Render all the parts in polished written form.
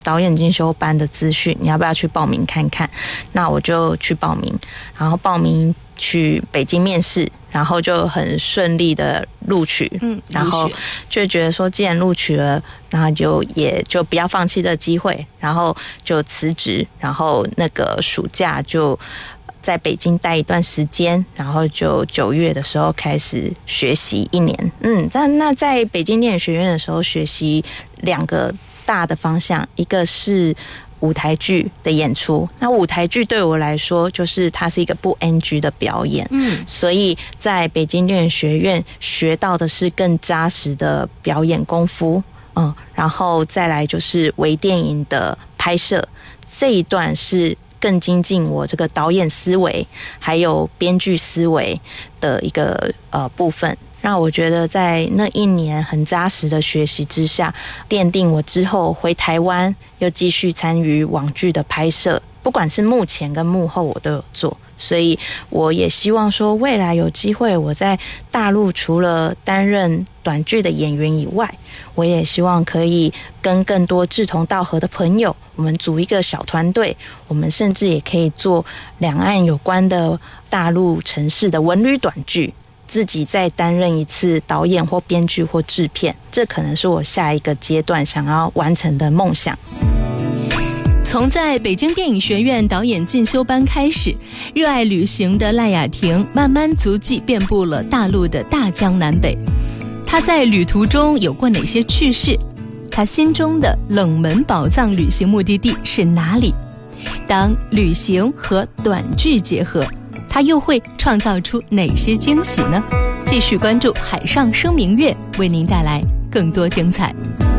导演进修班的资讯，你要不要去报名看看？那我就去报名，然后报名去北京面试，然后就很顺利的录取。然后就觉得说，既然录取了，然后也就不要放弃这机会，然后就辞职，然后那个暑假就在北京待一段时间，然后就9月的时候开始学习1年。那在北京电影学院的时候学习2个大的方向，一个是舞台剧的演出。那舞台剧对我来说，就是它是一个不 NG 的表演，所以在北京电影学院学到的是更扎实的表演功夫。然后再来就是微电影的拍摄，这一段是更精进我这个导演思维还有编剧思维的一个部分，让我觉得在那1年很扎实的学习之下，奠定我之后回台湾又继续参与网剧的拍摄，不管是幕前跟幕后我都有做。所以我也希望说，未来有机会我在大陆除了担任短剧的演员以外，我也希望可以跟更多志同道合的朋友，我们组一个小团队，我们甚至也可以做两岸有关的大陆城市的文旅短剧，自己再担任一次导演或编剧或制片，这可能是我下一个阶段想要完成的梦想。 从在北京电影学院导演进修班开始，热爱旅行的赖雅婷慢慢足迹遍布了大陆的大江南北。她在旅途中有过哪些趣事？她心中的冷门宝藏旅行目的地是哪里？当旅行和短剧结合，她又会创造出哪些惊喜呢？继续关注海上生明月，为您带来更多精彩。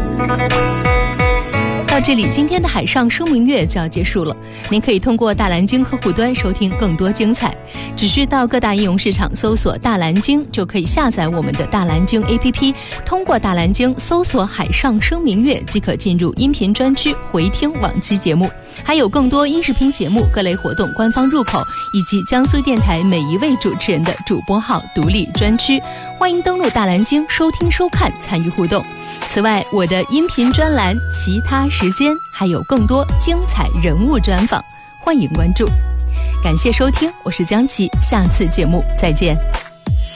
到这里，今天的海上生明月就要结束了。您可以通过大蓝鲸客户端收听更多精彩，只需到各大应用市场搜索大蓝鲸，就可以下载我们的大蓝鲸 APP， 通过大蓝鲸搜索海上生明月即可进入音频专区回听往期节目，还有更多音视频节目、各类活动官方入口，以及江苏电台每一位主持人的主播号独立专区。欢迎登录大蓝鲸收听收看，参与互动。此外，我的音频专栏其他时间还有更多精彩人物专访，欢迎关注。感谢收听，我是江琪，下次节目再见。